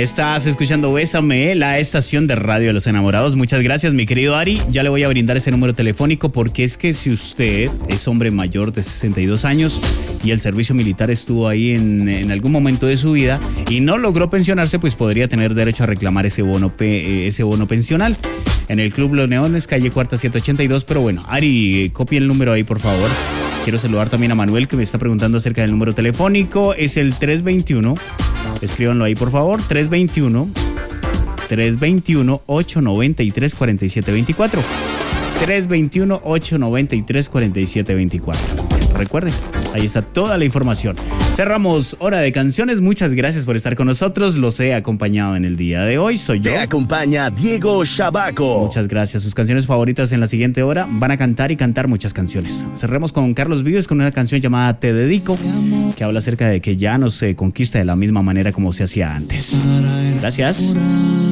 Estás escuchando Bésame, la estación de radio de los enamorados. Muchas gracias, mi querido Ari. Ya le voy a brindar ese número telefónico porque es que si usted es hombre mayor de 62 años y el servicio militar estuvo ahí en algún momento de su vida y no logró pensionarse, pues podría tener derecho a reclamar ese bono pensional en el Club Los Neones, calle Cuarta 782. Pero bueno, Ari, copie el número ahí, por favor. Quiero saludar también a Manuel, que me está preguntando acerca del número telefónico. Es el 321. Escríbanlo ahí, por favor. 321-893-4724. 321-893-4724. Recuerden, ahí está toda la información. Cerramos Hora de Canciones. Muchas gracias por estar con nosotros. Los he acompañado en el día de hoy. Soy yo. Te acompaña Diego Shabaco. Muchas gracias. Sus canciones favoritas en la siguiente hora. Van a cantar y cantar muchas canciones. Cerremos con Carlos Vives con una canción llamada Te Dedico, que habla acerca de que ya no se conquista de la misma manera como se hacía antes. Gracias.